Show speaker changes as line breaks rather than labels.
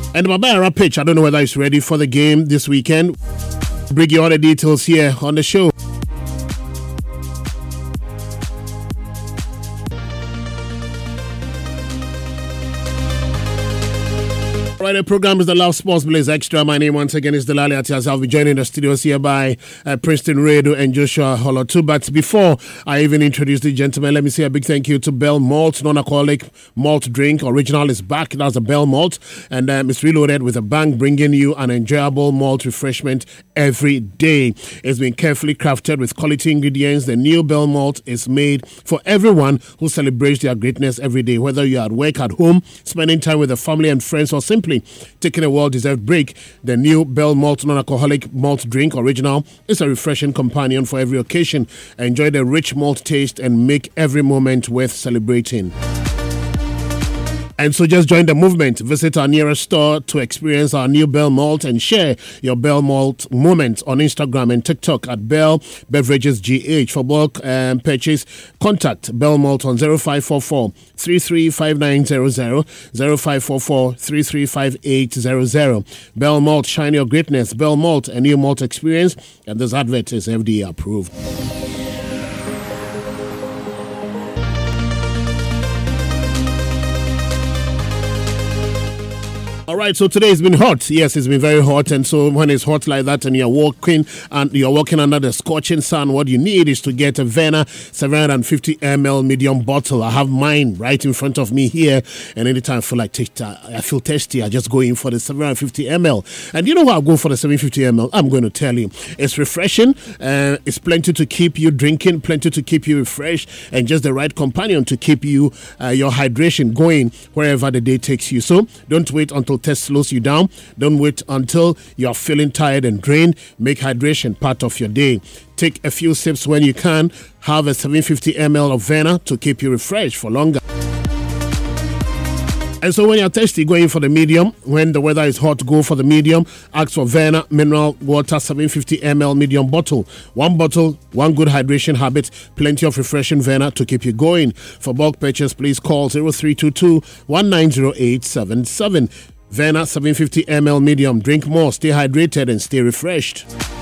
And Babara pitch, I don't know whether it's ready for the game this weekend. Bring you all the details here on the show. Right, the program is the Love Sports Blaze Extra. My name once again is Delali Atias. I'll be joining the studios here by Princeton Redo and Joshua Holotu. But before I even introduce the gentlemen, let me say a big thank you to Bell Malt, non-alcoholic malt drink. Original is back. That's a Bell Malt. And it's reloaded with a bang, bringing you an enjoyable malt refreshment every day. It's been carefully crafted with quality ingredients. The new Bell Malt is made for everyone who celebrates their greatness every day. Whether you're at work, at home, spending time with the family and friends, or simply taking a well-deserved break, the new Bell Malt non-alcoholic malt drink original is a refreshing companion for every occasion. Enjoy the rich malt taste and make every moment worth celebrating. And so just join the movement. Visit our nearest store to experience our new Bell Malt and share your Bell Malt moment on Instagram and TikTok at Bell Beverages GH. For bulk purchase, contact Bell Malt on 0544 335900, 0544 335800. Bell Malt, shine your greatness. Bell Malt, a new malt experience. And this advert is FDA approved. All right, so today it's been hot. Yes, it's been very hot. And so when it's hot like that and you're walking under the scorching sun, what you need is to get a Vena 750 ml medium bottle. I have mine right in front of me here. And anytime I feel like I feel thirsty, I just go in for the 750 ml. And you know what? I'll go for the 750 ml. I'm going to tell you. It's refreshing. It's plenty to keep you drinking, plenty to keep you refreshed, and just the right companion to keep you your hydration going wherever the day takes you. So don't wait until test slows you down. Don't wait until you're feeling tired and drained. Make hydration part of your day. Take a few sips when you can. Have a 750 ml of Vena to keep you refreshed for longer. And so when you're thirsty, go in for the medium. When the weather is hot, go for the medium. Ask for Vena Mineral Water 750 ml medium bottle. One bottle, one good hydration habit. Plenty of refreshing Vena to keep you going. For bulk purchase, please call 0322 190877. Vena 750 ml medium. Drink more, stay hydrated and stay refreshed.